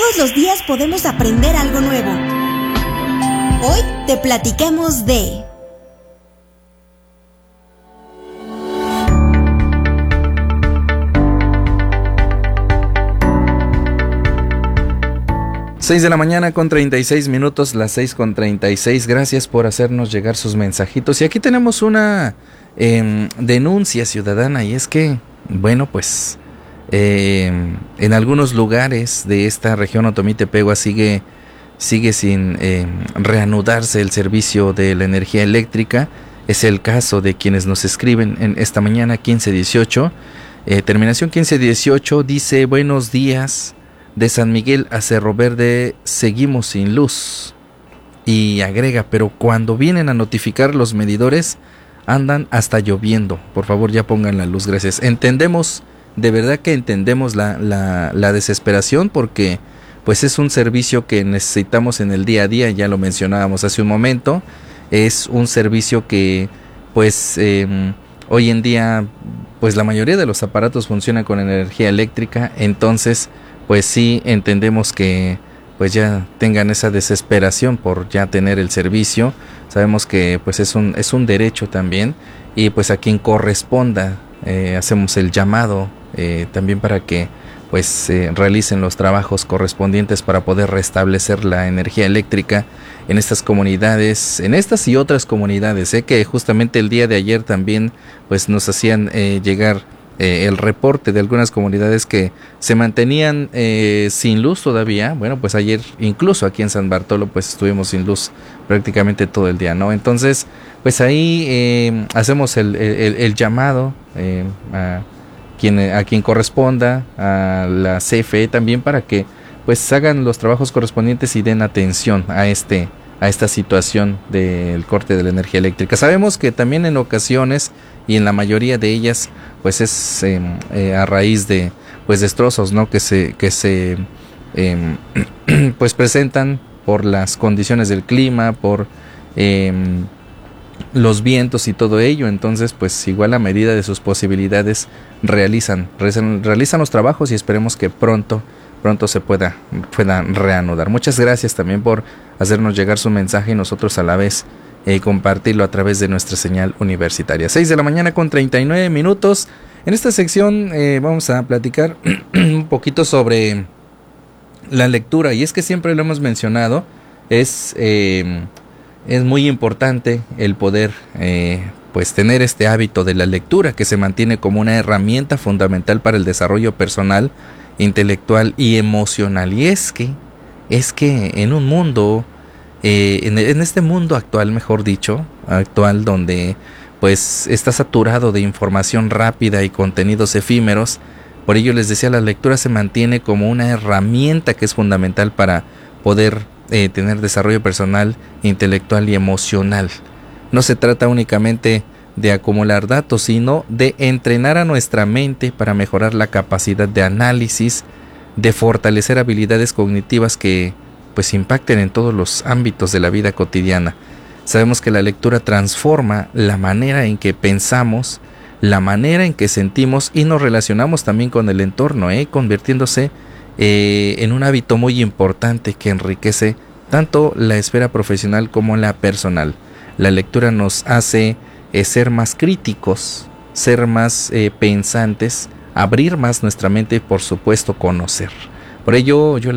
Todos los días podemos aprender algo nuevo. Hoy te platiquemos de... Seis de la mañana con 36 minutos, las 6:36. Gracias por hacernos llegar sus mensajitos. Y aquí tenemos una denuncia ciudadana, y es que, bueno, pues en algunos lugares de esta región Otomí-Tepehua sigue sin reanudarse el servicio de la energía eléctrica. Es el caso de quienes nos escriben en esta mañana, 1518. Terminación 1518 dice: buenos días. De San Miguel a Cerro Verde seguimos sin luz. Y agrega: pero cuando vienen a notificar los medidores andan hasta lloviendo. Por favor, ya pongan la luz, gracias. Entendemos, de verdad que entendemos la desesperación, porque pues es un servicio que necesitamos en el día a día. Ya lo mencionábamos hace un momento. Es un servicio que pues hoy en día pues la mayoría de los aparatos funcionan con energía eléctrica. Entonces pues sí entendemos que pues ya tengan esa desesperación por ya tener el servicio. Sabemos que pues es un derecho también, y pues a quien corresponda hacemos el llamado también para que pues realicen los trabajos correspondientes para poder restablecer la energía eléctrica en estas comunidades, en estas y otras comunidades. Sé que justamente el día de ayer también pues nos hacían llegar el reporte de algunas comunidades que se mantenían sin luz todavía. Bueno, pues ayer incluso aquí en San Bartolo pues estuvimos sin luz prácticamente todo el día, ¿no? Entonces pues ahí hacemos el llamado a quien corresponda, a la CFE también, para que pues hagan los trabajos correspondientes y den atención a esta situación del corte de la energía eléctrica. Sabemos que también en ocasiones, y en la mayoría de ellas, pues es a raíz de pues destrozos, ¿no? que se pues presentan por las condiciones del clima, por los vientos y todo ello. Entonces pues igual, a medida de sus posibilidades realizan los trabajos, y esperemos que pronto se pueda reanudar. Muchas gracias también por hacernos llegar su mensaje, y nosotros a la vez compartirlo a través de nuestra señal universitaria. 6 de la mañana con 39 minutos. En esta sección vamos a platicar un poquito sobre la lectura, y es que siempre lo hemos mencionado, es muy importante el poder pues tener este hábito de la lectura, que se mantiene como una herramienta fundamental para el desarrollo personal, intelectual y emocional. Y es que en un mundo en este mundo actual, mejor dicho, donde pues está saturado de información rápida y contenidos efímeros, por ello les decía, la lectura se mantiene como una herramienta que es fundamental para poder tener desarrollo personal, intelectual y emocional. No se trata únicamente de acumular datos, sino de entrenar a nuestra mente para mejorar la capacidad de análisis, de fortalecer habilidades cognitivas que pues impacten en todos los ámbitos de la vida cotidiana. Sabemos que la lectura transforma la manera en que pensamos, la manera en que sentimos y nos relacionamos también con el entorno, convirtiéndose en un hábito muy importante que enriquece tanto la esfera profesional como la personal. La lectura nos hace ser más críticos, ser más pensantes, abrir más nuestra mente y por supuesto conocer. Por ello yo